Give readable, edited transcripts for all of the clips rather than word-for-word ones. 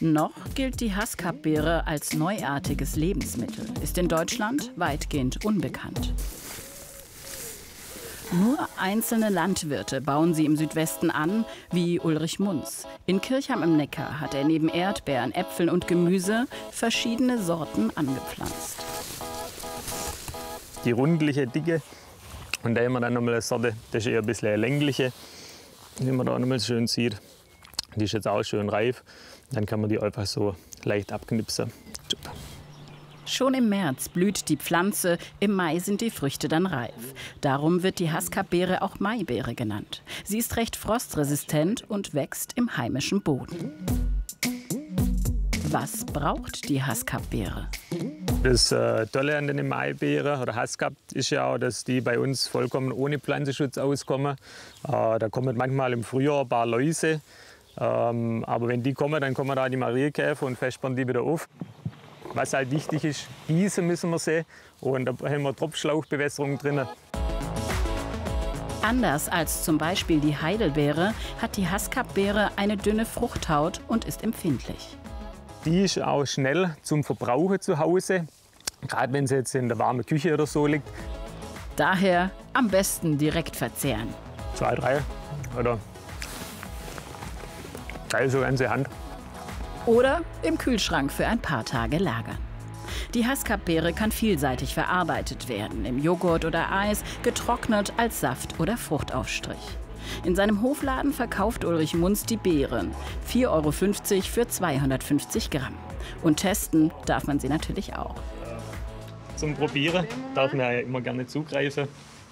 Noch gilt die Haskapbeere als neuartiges Lebensmittel, ist in Deutschland weitgehend unbekannt. Nur einzelne Landwirte bauen sie im Südwesten an, wie Ulrich Munz. In Kirchheim im Neckar hat er neben Erdbeeren, Äpfeln und Gemüse verschiedene Sorten angepflanzt. Die rundliche, dicke, und da haben wir dann nochmal eine Sorte, das ist eher ein bisschen eine längliche, wie man da nochmal schön sieht. Die ist jetzt auch schön reif. Dann kann man die einfach so leicht abknipsen. Schon im März blüht die Pflanze, im Mai sind die Früchte dann reif. Darum wird die Haskapbeere auch Maibeere genannt. Sie ist recht frostresistent und wächst im heimischen Boden. Was braucht die Haskapbeere? Das Tolle an den Maibeeren oder Haskap ist ja auch, dass die bei uns vollkommen ohne Pflanzenschutz auskommen. Da kommen manchmal im Frühjahr ein paar Läuse. Aber wenn die kommen, dann kommen da die Marienkäfer und vespern die wieder auf. Was halt wichtig ist, gießen müssen wir sie und da haben wir Tropfschlauchbewässerung drin. Anders als zum Beispiel die Heidelbeere hat die Haskapbeere eine dünne Fruchthaut und ist empfindlich. Die ist auch schnell zum Verbrauchen zu Hause, gerade wenn sie jetzt in der warmen Küche oder so liegt. Daher am besten direkt verzehren. 2, 3 oder 3 so ganze Hand. Oder im Kühlschrank für ein paar Tage lagern. Die Haskapbeere kann vielseitig verarbeitet werden, im Joghurt oder Eis, getrocknet als Saft oder Fruchtaufstrich. In seinem Hofladen verkauft Ulrich Munz die Beeren, 4,50 € für 250 Gramm. Und testen darf man sie natürlich auch. Zum Probieren darf man ja immer gerne zugreifen.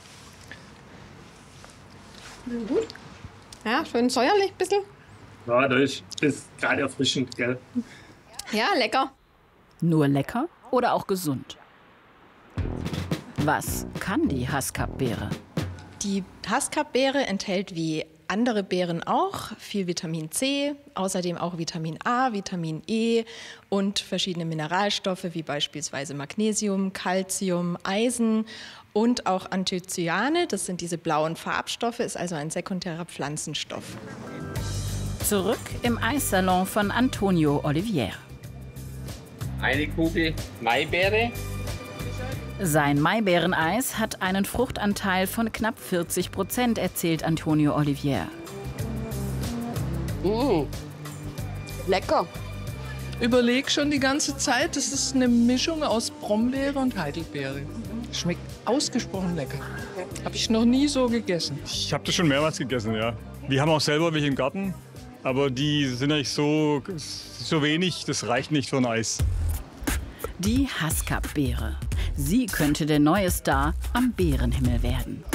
Gut. Ja, schön säuerlich ein bisschen. Ja, das ist gerade erfrischend, gell? Ja, lecker. Nur lecker oder auch gesund? Was kann die Haskapbeere? Die Haskapbeere enthält wie andere Beeren auch viel Vitamin C, außerdem auch Vitamin A, Vitamin E und verschiedene Mineralstoffe wie beispielsweise Magnesium, Calcium, Eisen und auch Anthocyane. Das sind diese blauen Farbstoffe, ist also ein sekundärer Pflanzenstoff. Zurück im Eissalon von Antonio Olivier. Eine Kugel Maibeere. Sein Maibeereneis hat einen Fruchtanteil von knapp 40%, erzählt Antonio Olivier. Lecker. Überleg schon die ganze Zeit, das ist eine Mischung aus Brombeere und Heidelbeere. Schmeckt ausgesprochen lecker. Habe ich noch nie so gegessen. Ich habe das schon mehrmals gegessen, ja. Wir haben auch selber welche im Garten, aber die sind eigentlich so wenig, das reicht nicht für ein Eis. Die Haskapbeere. Sie könnte der neue Star am Beerenhimmel werden.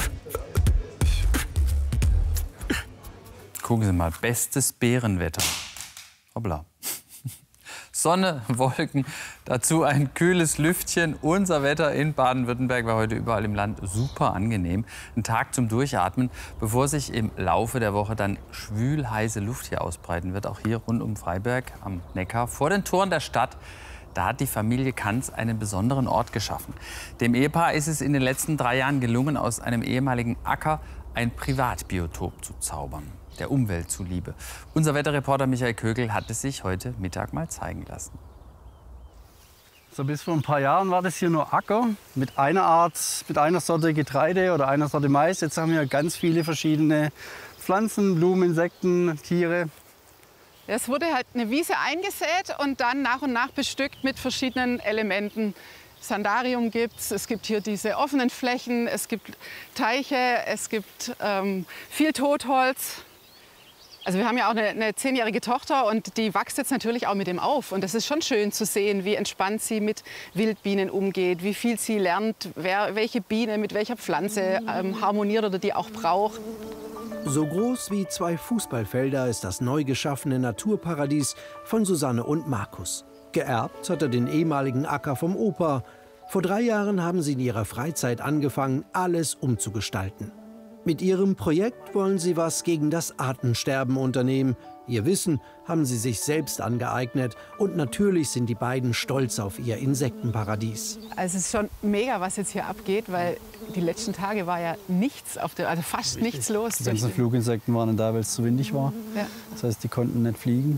Gucken Sie mal, bestes Beerenwetter. Hoppla. Sonne, Wolken, dazu ein kühles Lüftchen. Unser Wetter in Baden-Württemberg war heute überall im Land super angenehm. Ein Tag zum Durchatmen, bevor sich im Laufe der Woche dann schwül-heiße Luft hier ausbreiten wird. Auch hier rund um Freiberg am Neckar vor den Toren der Stadt. Da hat die Familie Kanz einen besonderen Ort geschaffen. Dem Ehepaar ist es in den letzten 3 Jahren gelungen, aus einem ehemaligen Acker ein Privatbiotop zu zaubern. Der Umwelt zuliebe. Unser Wetterreporter Michael Kögel hat es sich heute Mittag mal zeigen lassen. So bis vor ein paar Jahren war das hier nur Acker mit einer Sorte Getreide oder einer Sorte Mais. Jetzt haben wir ganz viele verschiedene Pflanzen, Blumen, Insekten, Tiere. Es wurde halt eine Wiese eingesät und dann nach und nach bestückt mit verschiedenen Elementen. Sandarium gibt's, es gibt hier diese offenen Flächen, es gibt Teiche, es gibt viel Totholz. Also wir haben ja auch eine 10-jährige Tochter und die wächst jetzt natürlich auch mit dem auf. Und es ist schon schön zu sehen, wie entspannt sie mit Wildbienen umgeht, wie viel sie lernt, welche Biene mit welcher Pflanze harmoniert oder die auch braucht. So groß wie 2 Fußballfelder ist das neu geschaffene Naturparadies von Susanne und Markus. Geerbt hat er den ehemaligen Acker vom Opa. Vor 3 Jahren haben sie in ihrer Freizeit angefangen, alles umzugestalten. Mit ihrem Projekt wollen sie was gegen das Artensterben unternehmen. Ihr Wissen haben sie sich selbst angeeignet und natürlich sind die beiden stolz auf ihr Insektenparadies. Also es ist schon mega, was jetzt hier abgeht, weil die letzten Tage war ja nichts also fast nichts los. Die ganzen Fluginsekten waren da, weil es zu windig war. Ja. Das heißt, die konnten nicht fliegen.